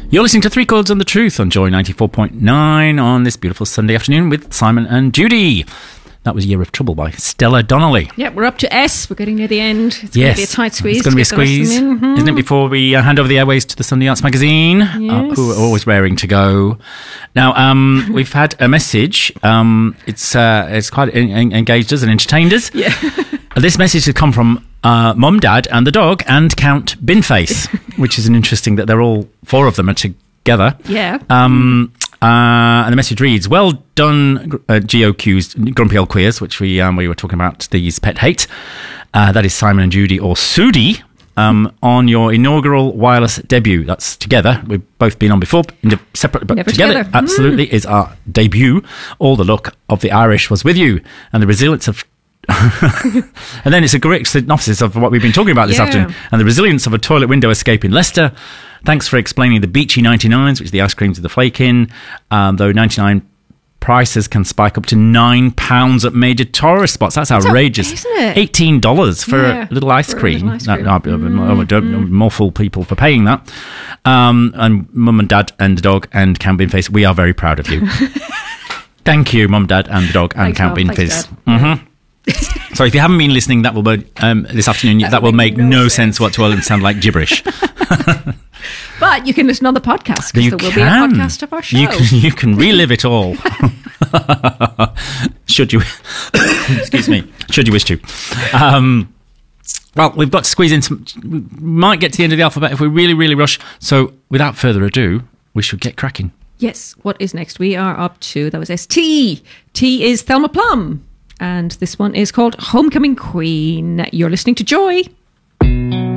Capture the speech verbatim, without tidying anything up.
You're listening to Three Chords and the Truth on Joy ninety-four point nine on this beautiful Sunday afternoon with Simon and Judy. That was Year of Trouble by Stella Donnelly. Yeah, we're up to S. We're getting near the end. It's yes. going to be a tight squeeze. It's going to be a squeeze, mm-hmm. isn't it, before we uh, hand over the airways to the Sunday Arts Magazine, yes. uh, who are always raring to go. Now, um, we've had a message. Um, it's uh, it's quite en- en- engaged us and entertained us. Yeah. This message has come from uh, Mum, Dad and the dog and Count Binface, which is an interesting that they're all, four of them are together. Yeah. Um, uh, and the message reads, well done, uh, G O Q's Grumpy Old Queers, which we um, we were talking about, these pet hate. Uh, that is Simon and Judy, or Sudi, um, on your inaugural wireless debut. That's together. We've both been on before, separate, but Never together, together. absolutely, mm. is our debut. All the luck of the Irish was with you, and the resilience of and then it's a great synopsis of what we've been talking about this yeah. afternoon. And the resilience of a toilet window escape in Leicester. Thanks for explaining the beachy ninety-nines, which is the ice creams with the flake in. Um, though ninety-nine prices can spike up to nine pounds at major tourist spots. That's outrageous. That's isn't it? eighteen dollars for yeah, a little ice for cream. A little ice cream. No, no, mm-hmm. More fool people for paying that. Um, and Mum and Dad and the dog and Count Binface, we are very proud of you. Thank you, Mum, Dad and the dog and Thanks, Count Mum. Binface. Thanks, Mm-hmm. So if you haven't been listening, that will be, um, this afternoon. That, that will make, make no, no sense. sense whatsoever and sound like gibberish. But you can listen on the podcast because there will can. be a podcast of our show. You can, you can relive it all. Should you? Excuse me. Should you wish to? Um, well, we've got to squeeze in some. We might get to the end of the alphabet if we really, really rush. So without further ado, we should get cracking. Yes. What is next? We are up to, that was S T. T is Thelma Plum. And this one is called Homecoming Queen. You're listening to Joy.